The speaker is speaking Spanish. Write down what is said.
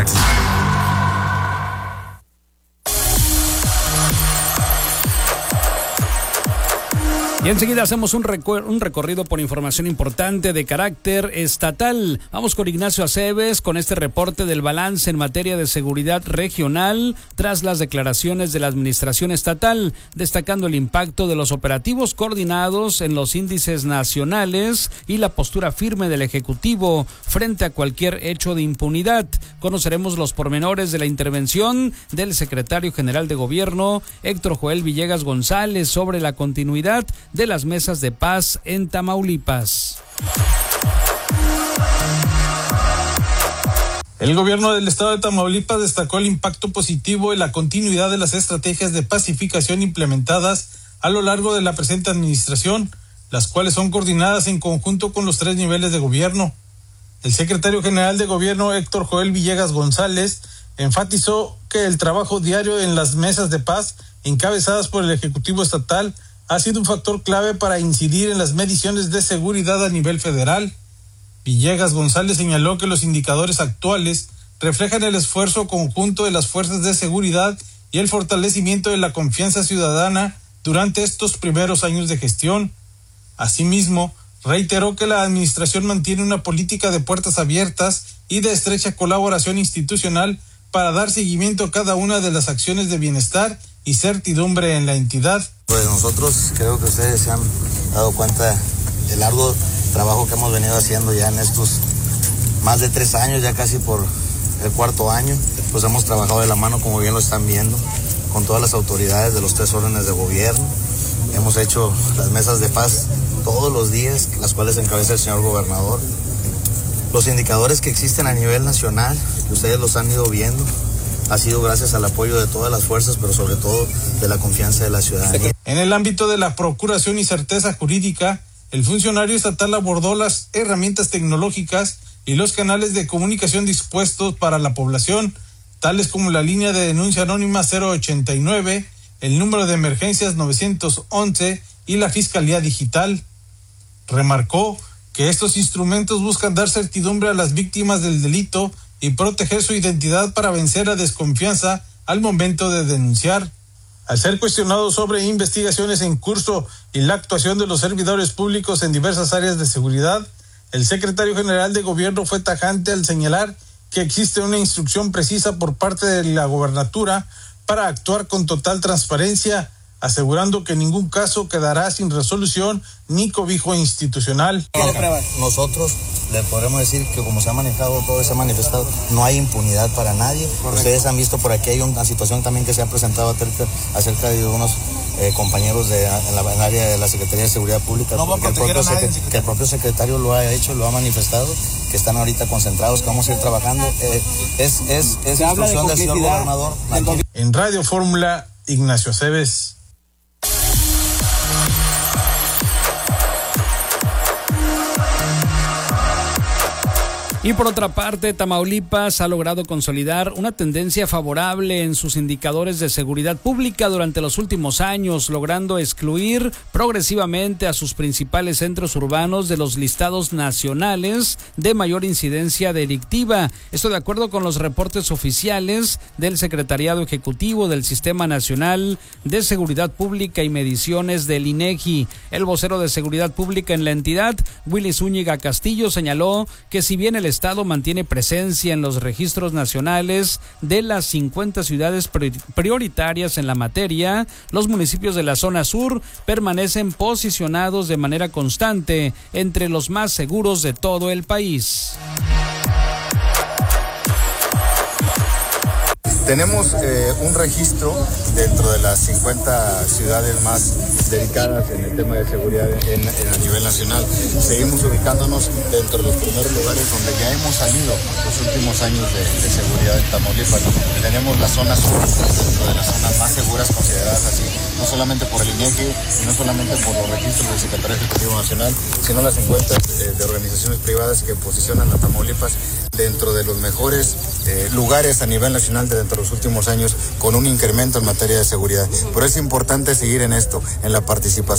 Y enseguida hacemos un recorrido por información importante de carácter estatal. Vamos con Ignacio Aceves con este reporte del balance en materia de seguridad regional tras las declaraciones de la administración estatal, destacando el impacto de los operativos coordinados en los índices nacionales y la postura firme del Ejecutivo frente a cualquier hecho de impunidad. Conoceremos los pormenores de la intervención del secretario general de Gobierno, Héctor Joel Villegas González, sobre la continuidad de las mesas de paz en Tamaulipas. El gobierno del estado de Tamaulipas destacó el impacto positivo en la continuidad de las estrategias de pacificación implementadas a lo largo de la presente administración, las cuales son coordinadas en conjunto con los 3 niveles de gobierno. El secretario general de Gobierno, Héctor Joel Villegas González, enfatizó que el trabajo diario en las mesas de paz encabezadas por el Ejecutivo Estatal ha sido un factor clave para incidir en las mediciones de seguridad a nivel federal. Villegas González señaló que los indicadores actuales reflejan el esfuerzo conjunto de las fuerzas de seguridad y el fortalecimiento de la confianza ciudadana durante estos primeros años de gestión. Asimismo, reiteró que la administración mantiene una política de puertas abiertas y de estrecha colaboración institucional para dar seguimiento a cada una de las acciones de bienestar y certidumbre en la entidad. Pues nosotros creo que ustedes se han dado cuenta del largo trabajo que hemos venido haciendo ya en estos más de 3 años, ya casi por el 4º año. Pues hemos trabajado de la mano, como bien lo están viendo, con todas las autoridades de los 3 órdenes de gobierno. Hemos hecho las mesas de paz todos los días, las cuales encabeza el señor gobernador. Los indicadores que existen a nivel nacional, que ustedes los han ido viendo, ha sido gracias al apoyo de todas las fuerzas, pero sobre todo de la confianza de la ciudadanía. En el ámbito de la procuración y certeza jurídica, el funcionario estatal abordó las herramientas tecnológicas y los canales de comunicación dispuestos para la población, tales como la línea de denuncia anónima 089, el número de emergencias 911 y la Fiscalía Digital. Remarcó que estos instrumentos buscan dar certidumbre a las víctimas del delito y proteger su identidad para vencer la desconfianza al momento de denunciar. Al ser cuestionado sobre investigaciones en curso y la actuación de los servidores públicos en diversas áreas de seguridad, el secretario general de Gobierno fue tajante al señalar que existe una instrucción precisa por parte de la gobernatura para actuar con total transparencia, asegurando que ningún caso quedará sin resolución ni cobijo institucional. Nosotros le podremos decir que como se ha manejado todo, se ha manifestado, no hay impunidad para nadie. Correcto. Ustedes han visto por aquí hay una situación también que se ha presentado acerca de unos compañeros en la área de la Secretaría de Seguridad Pública, no que el propio secretario lo ha hecho, lo ha manifestado, que están ahorita concentrados, que vamos a ir trabajando. Es instrucción del señor gobernador. En Radio Fórmula, Ignacio Aceves. Y por otra parte, Tamaulipas ha logrado consolidar una tendencia favorable en sus indicadores de seguridad pública durante los últimos años, logrando excluir progresivamente a sus principales centros urbanos de los listados nacionales de mayor incidencia delictiva. Esto de acuerdo con los reportes oficiales del Secretariado Ejecutivo del Sistema Nacional de Seguridad Pública y Mediciones del INEGI. El vocero de Seguridad Pública en la entidad, Willy Zúñiga Castillo, señaló que si bien el Estado mantiene presencia en los registros nacionales de las 50 ciudades prioritarias en la materia, los municipios de la zona sur permanecen posicionados de manera constante entre los más seguros de todo el país. Tenemos un registro dentro de las 50 ciudades más dedicadas en el tema de seguridad a nivel nacional. Seguimos ubicándonos dentro de los primeros lugares donde ya hemos salido los últimos años de seguridad en Tamaulipas. Tenemos la zona sur, dentro de las zonas más seguras consideradas así, no solamente por el INEGI y no solamente por los registros del Secretario Ejecutivo Nacional, sino las encuestas de organizaciones privadas que posicionan a Tamaulipas dentro de los mejores lugares a nivel nacional dentro de los últimos años, con un incremento en materia de seguridad. Pero es importante seguir en esto, en la participación